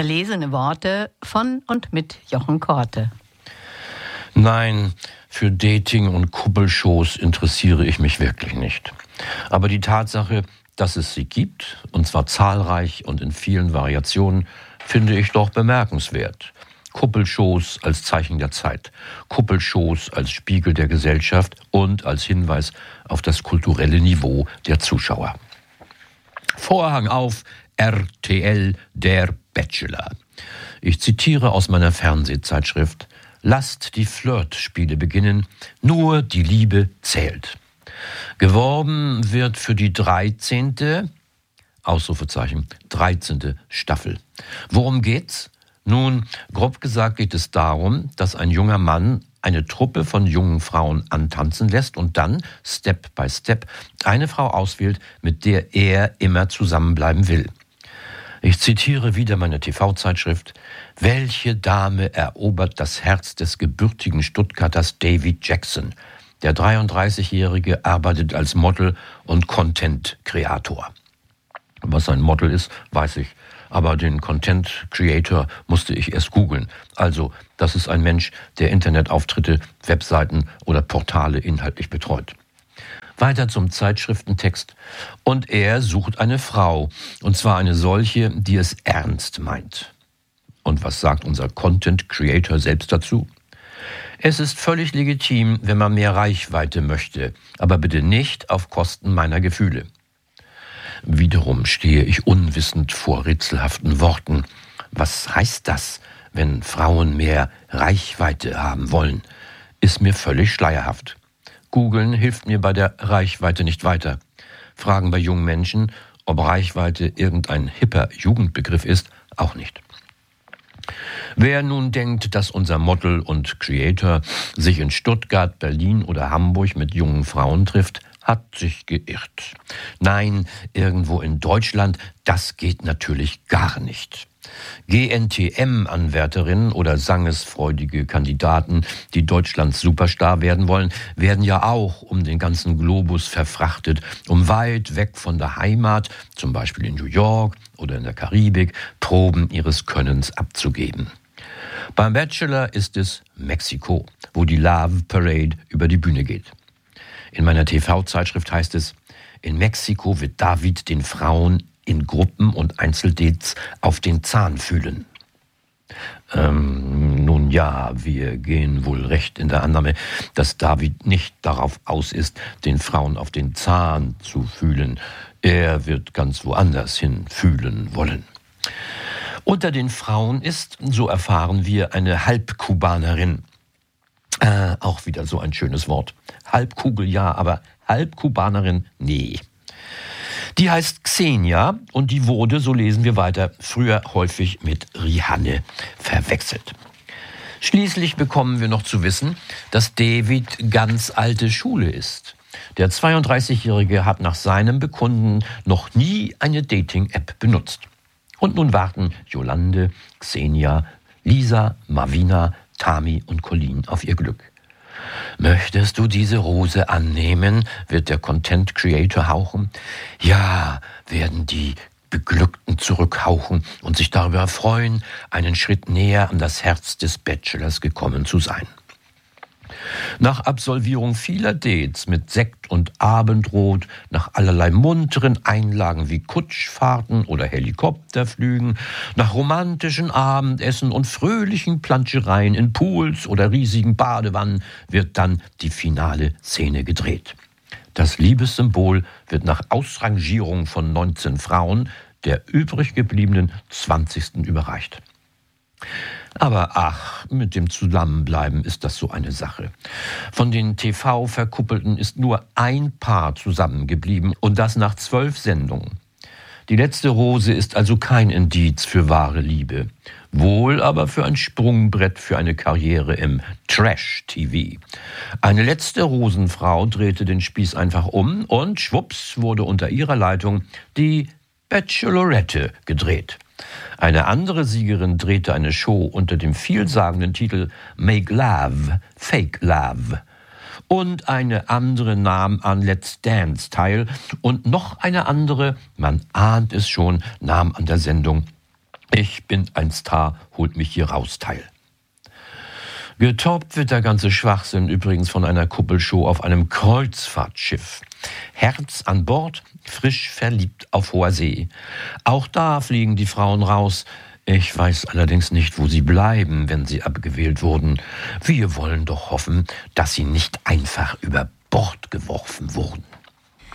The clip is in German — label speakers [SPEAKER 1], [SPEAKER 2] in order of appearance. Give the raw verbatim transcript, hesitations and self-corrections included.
[SPEAKER 1] Erlesene Worte von und mit Jochen Korte.
[SPEAKER 2] Nein, für Dating und Kuppelshows interessiere ich mich wirklich nicht. Aber die Tatsache, dass es sie gibt, und zwar zahlreich und in vielen Variationen, finde ich doch bemerkenswert. Kuppelshows als Zeichen der Zeit, Kuppelshows als Spiegel der Gesellschaft und als Hinweis auf das kulturelle Niveau der Zuschauer. Vorhang auf, R T L, der Bachelor. Ich zitiere aus meiner Fernsehzeitschrift: Lasst die Flirtspiele beginnen, nur die Liebe zählt. Geworben wird für die dreizehnte, Ausrufezeichen, dreizehnte Staffel. Worum geht's? Nun, grob gesagt geht es darum, dass ein junger Mann eine Truppe von jungen Frauen antanzen lässt und dann, Step by Step, eine Frau auswählt, mit der er immer zusammenbleiben will. Ich zitiere wieder meine T V-Zeitschrift: Welche Dame erobert das Herz des gebürtigen Stuttgarters David Jackson? Der dreiunddreißigjährige arbeitet als Model und Content-Creator. Was ein Model ist, weiß ich. Aber den Content Creator musste ich erst googeln. Also, das ist ein Mensch, der Internetauftritte, Webseiten oder Portale inhaltlich betreut. Weiter zum Zeitschriftentext. Und er sucht eine Frau. Und zwar eine solche, die es ernst meint. Und was sagt unser Content Creator selbst dazu? Es ist völlig legitim, wenn man mehr Reichweite möchte. Aber bitte nicht auf Kosten meiner Gefühle. Wiederum stehe ich unwissend vor rätselhaften Worten. Was heißt das, wenn Frauen mehr Reichweite haben wollen? Ist mir völlig schleierhaft. Googeln hilft mir bei der Reichweite nicht weiter. Fragen bei jungen Menschen, ob Reichweite irgendein hipper Jugendbegriff ist, auch nicht. Wer nun denkt, dass unser Model und Creator sich in Stuttgart, Berlin oder Hamburg mit jungen Frauen trifft, hat sich geirrt. Nein, irgendwo in Deutschland, das geht natürlich gar nicht. G N T M-Anwärterinnen oder sangesfreudige Kandidaten, die Deutschlands Superstar werden wollen, werden ja auch um den ganzen Globus verfrachtet, um weit weg von der Heimat, zum Beispiel in New York oder in der Karibik, Proben ihres Könnens abzugeben. Beim Bachelor ist es Mexiko, wo die Love Parade über die Bühne geht. In meiner T V-Zeitschrift heißt es: In Mexiko wird David den Frauen in Gruppen und Einzeldates auf den Zahn fühlen. Ähm, nun ja, wir gehen wohl recht in der Annahme, dass David nicht darauf aus ist, den Frauen auf den Zahn zu fühlen. Er wird ganz woanders hin fühlen wollen. Unter den Frauen ist, so erfahren wir, eine Halbkubanerin. Äh, auch wieder so ein schönes Wort. Halbkugel ja, aber Halbkubanerin, nee. Die heißt Xenia und die wurde, so lesen wir weiter, früher häufig mit Rihanne verwechselt. Schließlich bekommen wir noch zu wissen, dass David ganz alte Schule ist. Der zweiunddreißigjährige hat nach seinem Bekunden noch nie eine Dating-App benutzt. Und nun warten Jolande, Xenia, Lisa, Marvina, Tami und Colleen auf ihr Glück. Möchtest du diese Rose annehmen, wird der Content Creator hauchen. Ja, werden die Beglückten zurückhauchen und sich darüber freuen, einen Schritt näher an das Herz des Bachelors gekommen zu sein. Nach Absolvierung vieler Dates mit Sekt und Abendrot, nach allerlei munteren Einlagen wie Kutschfahrten oder Helikopterflügen, nach romantischen Abendessen und fröhlichen Planschereien in Pools oder riesigen Badewannen wird dann die finale Szene gedreht. Das Liebessymbol wird nach Ausrangierung von neunzehn Frauen der übrig gebliebenen zwanzigsten überreicht. Aber ach, mit dem Zusammenbleiben ist das so eine Sache. Von den T V-Verkuppelten ist nur ein Paar zusammengeblieben und das nach zwölf Sendungen. Die letzte Rose ist also kein Indiz für wahre Liebe. Wohl aber für ein Sprungbrett für eine Karriere im Trash-T V. Eine letzte Rosenfrau drehte den Spieß einfach um und schwupps wurde unter ihrer Leitung die Bachelorette gedreht. Eine andere Siegerin drehte eine Show unter dem vielsagenden Titel Make Love, Fake Love. Und eine andere nahm an Let's Dance teil. Und noch eine andere, man ahnt es schon, nahm an der Sendung Ich bin ein Star, holt mich hier raus, Teil. Getoppt wird der ganze Schwachsinn übrigens von einer Kuppelshow auf einem Kreuzfahrtschiff. Herz an Bord, frisch verliebt auf hoher See. Auch da fliegen die Frauen raus. Ich weiß allerdings nicht, wo sie bleiben, wenn sie abgewählt wurden. Wir wollen doch hoffen, dass sie nicht einfach über Bord geworfen wurden.